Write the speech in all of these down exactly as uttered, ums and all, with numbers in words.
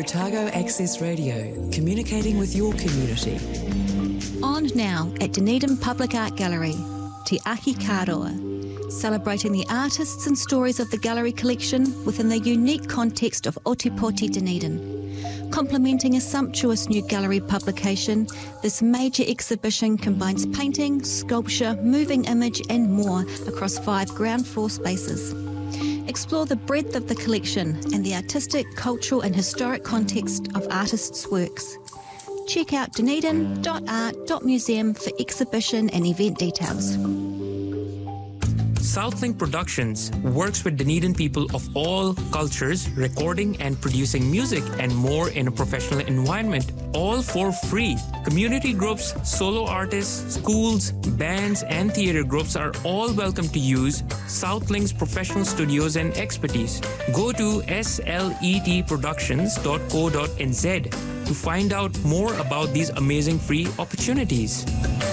Otago Access Radio, communicating with your community. On now at Dunedin Public Art Gallery, Te Ahi Kāroa, celebrating the artists and stories of the gallery collection within the unique context of Otepoti Dunedin. Complementing a sumptuous new gallery publication, this major exhibition combines painting, sculpture, moving image and more across five ground floor spaces. Explore the breadth of the collection and the artistic, cultural and historic context of artists' works. Check out dunedin dot art dot museum for exhibition and event details. Southlink Productions works with Dunedin people of all cultures, recording and producing music and more in a professional environment, all for free. Community groups, solo artists, schools, bands and theatre groups are all welcome to use Soutlink's professional studios and expertise. Go to slet productions dot co dot n z to find out more about these amazing free opportunities.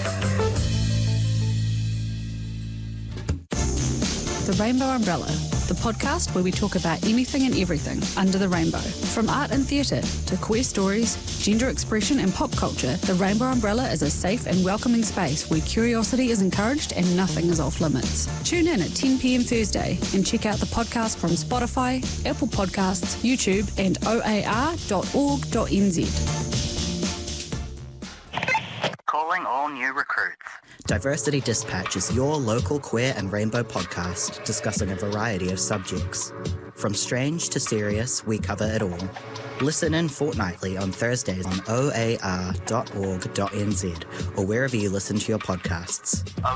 The Rainbow Umbrella, the podcast where we talk about anything and everything under the rainbow. From art and theatre to queer stories, gender expression and pop culture, the Rainbow Umbrella is a safe and welcoming space where curiosity is encouraged and nothing is off limits. Tune in at ten p.m. Thursday and check out the podcast from Spotify, Apple Podcasts, YouTube and o a r dot org dot n z. Calling all new recruits. Diversity Dispatch is your local queer and rainbow podcast discussing a variety of subjects. From strange to serious, we cover it all. Listen in fortnightly on Thursdays on o a r dot org dot n z or wherever you listen to your podcasts.